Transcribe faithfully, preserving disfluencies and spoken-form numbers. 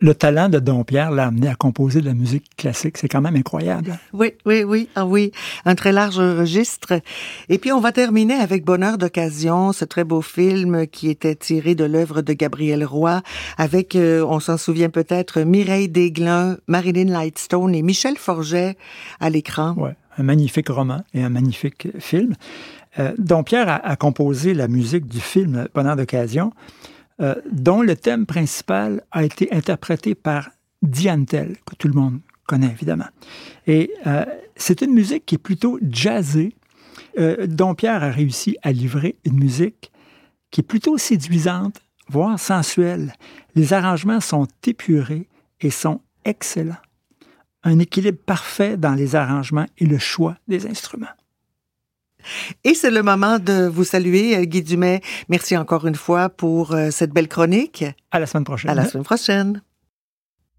le talent de Dompierre l'a amené à composer de la musique classique. C'est quand même incroyable. Oui, oui, oui. Ah oui, un très large registre. Et puis, on va terminer avec Bonheur d'occasion, ce très beau film qui était tiré de l'œuvre de Gabriel Roy, avec, euh, on s'en souvient peut-être, Mireille Desglin, Marilyn Lightstone et Michel Forget à l'écran. Ouais, un magnifique roman et un magnifique film. Euh, Dompierre a, a composé la musique du film Bonheur d'occasion, Euh, dont le thème principal a été interprété par Diane Tell, que tout le monde connaît évidemment. Et euh, c'est une musique qui est plutôt jazzée. Euh, Dompierre a réussi à livrer une musique qui est plutôt séduisante, voire sensuelle. Les arrangements sont épurés et sont excellents. Un équilibre parfait dans les arrangements et le choix des instruments. Et c'est le moment de vous saluer, Guy Dumais. Merci encore une fois pour euh, cette belle chronique. À la semaine prochaine. À la semaine prochaine.